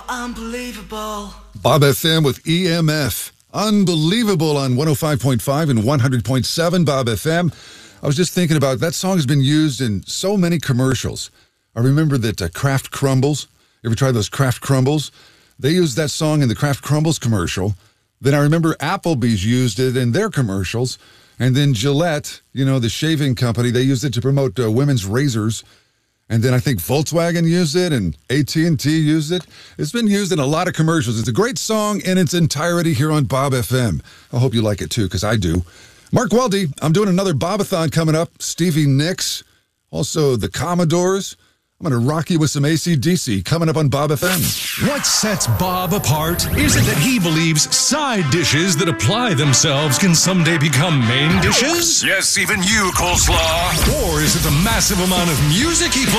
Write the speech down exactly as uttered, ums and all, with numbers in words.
unbelievable. Bob F M with E M F. Unbelievable on one oh five point five and one hundred point seven Bob F M. I was just thinking about that song has been used in so many commercials. I remember that uh, Kraft Crumbles. You ever tried those Kraft Crumbles? They used that song in the Kraft Crumbles commercial. Then I remember Applebee's used it in their commercials. And then Gillette, you know, the shaving company, they used it to promote uh, women's razors. And then I think Volkswagen used it and A T and T used it. It's been used in a lot of commercials. It's a great song in its entirety here on Bob F M. I hope you like it too, because I do. Mark Weldy, I'm doing another Bobathon coming up. Stevie Nicks, also the Commodores. I'm going to rock you with some A C D C coming up on Bob F M. What sets Bob apart is it that he believes side dishes that apply themselves can someday become main dishes? Yes, even you, Coleslaw. Or is it the massive amount of music he plays?